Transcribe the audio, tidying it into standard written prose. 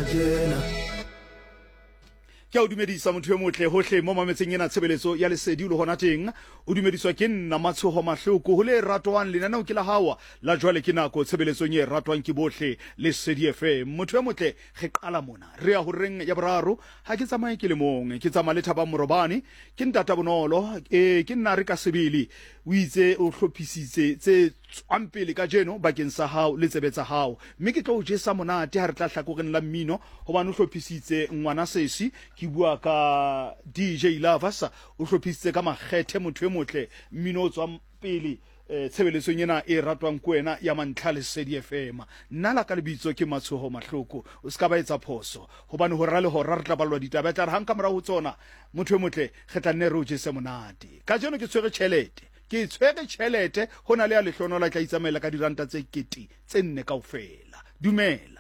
ke o dumedisa motho e motle hohle mo mametseng ena tshebeletso ya lesedi le hona teng o dumediswa ke nna Matshoho Mahloko ho le ratwang lenaneo ke la hawa la jwale ke nako tshebeletsong e ratwang ke bohle Lesedi FM motho e motle ge qala mona re ya ho reng ya boraro ha ke tsamaye ke le mong ke tsamaya le Thaba Morobane ke ntata bonolo ke nna re ka sebele o itse o hlophisitse tse tswampele ka jeno bakeng sa hao le tsebetsa hao mme ke tlo o jesa monate ha re tla hlakoreng la mmino hobane o hlophisitse ngwana sesi ke bua ka DJ Lovers o hlophisitse ka makgethe motho e motle mmino o tswang pele tshebeletsong ena e ratwang ko wena ya mantlha Lesedi FM nna la ka lebitso ke Matshoho Mahloko o ska ba etsa phoso hobane ho ra le hora re tla balwa ditaba tla re hang ka mora ho tsona motho e motle ge tla nne re o jese monate ka jeno ke tshwere tšhelete hona le ya lehlono la tla itsamela ka diranta tse 4,000 kaofela dumela